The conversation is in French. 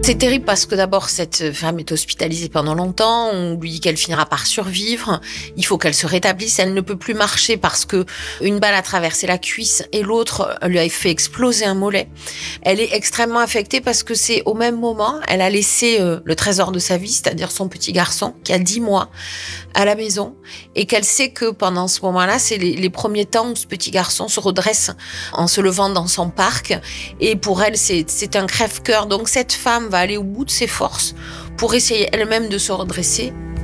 C'est terrible parce que d'abord, cette femme est hospitalisée pendant longtemps. On lui dit qu'elle finira par survivre. Il faut qu'elle se rétablisse. Elle ne peut plus marcher parce que une balle a traversé la cuisse et l'autre lui a fait exploser un mollet. Elle est extrêmement affectée parce que c'est au même moment, elle a laissé le trésor de sa vie, c'est-à-dire son petit garçon qui a 10 mois à la maison et qu'elle sait que pendant ce moment-là, c'est les premiers temps où ce petit garçon se redresse en se levant dans son parc. Et pour elle, c'est un crève-cœur. Donc cette femme va aller au bout de ses forces pour essayer elle-même de se redresser.